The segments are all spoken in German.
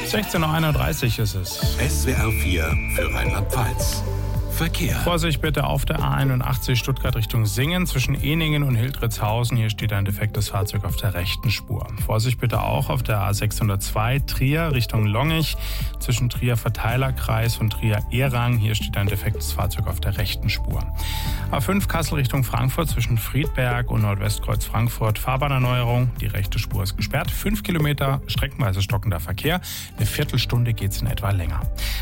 16.31 Uhr ist es. SWR 4 für Rheinland-Pfalz. Verkehr. Vorsicht bitte auf der A81 Stuttgart Richtung Singen zwischen Ehningen und Hildritzhausen. Hier steht ein defektes Fahrzeug auf der rechten Spur. Vorsicht bitte auch auf der A602 Trier Richtung Longich zwischen Trier Verteilerkreis und Trier Ehrang. Hier steht ein defektes Fahrzeug auf der rechten Spur. A5 Kassel Richtung Frankfurt zwischen Friedberg und Nordwestkreuz Frankfurt. Fahrbahnerneuerung. Die rechte Spur ist gesperrt. 5 Kilometer streckenweise stockender Verkehr. Eine Viertelstunde geht es in etwa länger.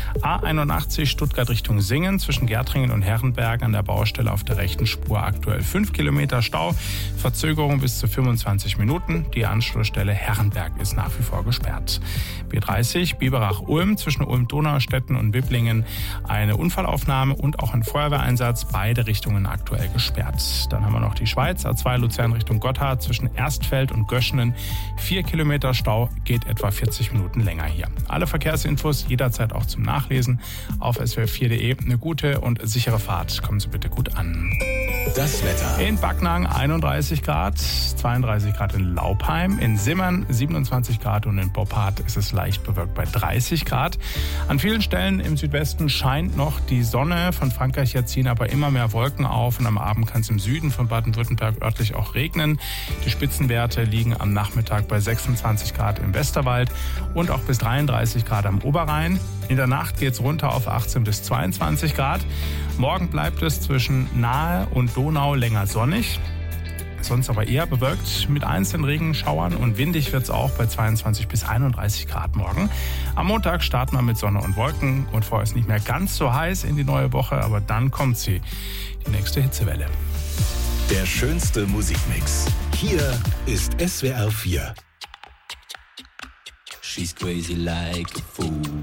A81 Stuttgart Richtung Singen zwischen Gärtringen und Herrenberg an der Baustelle auf der rechten Spur aktuell 5 Kilometer Stau, Verzögerung bis zu 25 Minuten. Die Anschlussstelle Herrenberg ist nach wie vor gesperrt. B30 Biberach-Ulm zwischen Ulm-Donaustetten und Wipplingen eine Unfallaufnahme und auch ein Feuerwehreinsatz, beide Richtungen aktuell gesperrt. Dann haben wir noch die Schweiz, A2 Luzern Richtung Gotthard zwischen Erstfeld und Göschenen 4 Kilometer Stau, geht etwa 40 Minuten länger hier. Alle Verkehrsinfos jederzeit auch zum Nachlesen auf swr4.de. Eine gute und sichere Fahrt. Kommen Sie bitte gut an. Das Wetter. In Backnang 31 Grad, 32 Grad in Laupheim, in Simmern 27 Grad und in Boppard ist es leicht bewölkt bei 30 Grad. An vielen Stellen im Südwesten scheint noch die Sonne. Von Frankreich her ziehen aber immer mehr Wolken auf und am Abend kann es im Süden von Baden-Württemberg örtlich auch regnen. Die Spitzenwerte liegen am Nachmittag bei 26 Grad im Westerwald und auch bis 33 Grad am Oberrhein. In der Nacht geht es runter auf 18 bis 22 Grad. Morgen bleibt es zwischen Nahe und Donau länger sonnig. Sonst aber eher bewölkt mit einzelnen Regenschauern und windig wird es auch bei 22 bis 31 Grad morgen. Am Montag starten wir mit Sonne und Wolken und vorher ist nicht mehr ganz so heiß in die neue Woche, aber dann kommt sie, die nächste Hitzewelle. Der schönste Musikmix. Hier ist SWR 4. She's crazy like a fool.